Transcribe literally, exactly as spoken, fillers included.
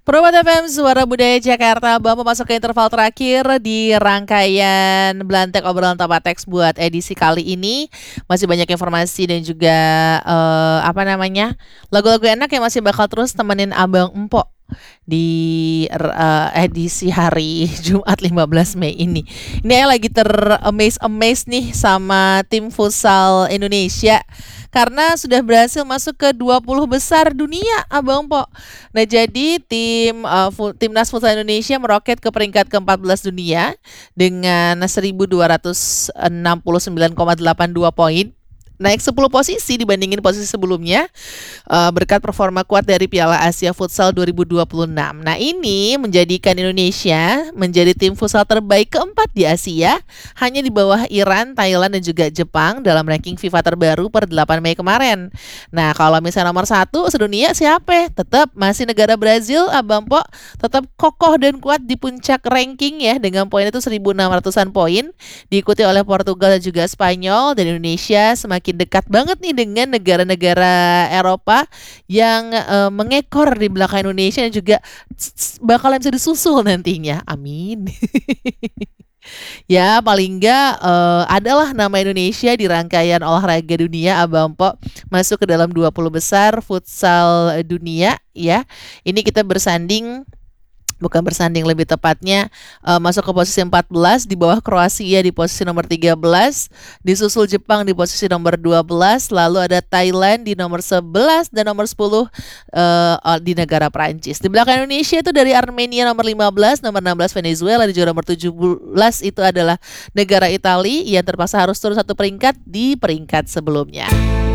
Probat F M Suara Budaya Jakarta Bang memasuki interval terakhir di rangkaian Belantek Obrolan Top Teks buat edisi kali ini. Masih banyak informasi dan juga eh, apa namanya lagu-lagu enak yang masih bakal terus temenin Abang Empok di uh, edisi hari Jumat lima belas Mei ini. Ini saya lagi ter-amaze-amaze nih sama tim futsal Indonesia karena sudah berhasil masuk ke dua puluh besar dunia, Abang Po. Nah, jadi tim uh, fu- Timnas Futsal Indonesia meroket ke peringkat keempat belas dunia dengan seribu dua ratus enam puluh sembilan koma delapan dua poin. Naik sepuluh posisi dibandingin posisi sebelumnya uh, berkat performa kuat dari Piala Asia Futsal dua ribu dua puluh enam. Nah, ini menjadikan Indonesia menjadi tim futsal terbaik keempat di Asia, hanya di bawah Iran, Thailand, dan juga Jepang dalam ranking FIFA terbaru per delapan Mei kemarin. Nah, kalau misalnya nomor satu sedunia siapa? Tetap masih negara Brazil, Abang Po. Tetap kokoh dan kuat di puncak ranking ya, dengan poin itu seribu enam ratusan poin, diikuti oleh Portugal dan juga Spanyol, dan Indonesia semakin dekat banget nih dengan negara-negara Eropa yang uh, mengekor di belakang Indonesia dan juga bakalan bisa disusul nantinya. Amin. Ya, paling enggak uh, adalah nama Indonesia di rangkaian olahraga dunia, Abang Po, masuk ke dalam dua puluh besar futsal dunia ya. Ini kita bersanding bukan bersanding lebih tepatnya uh, masuk ke posisi empat belas di bawah Kroasia di posisi nomor tiga belas, disusul Jepang di posisi nomor dua belas, lalu ada Thailand di nomor sebelas dan nomor sepuluh uh, di negara Prancis. Di belakang Indonesia itu dari Armenia nomor lima belas, nomor enam belas Venezuela, dan juga nomor tujuh belas itu adalah negara Italia yang terpaksa harus turun satu peringkat di peringkat sebelumnya.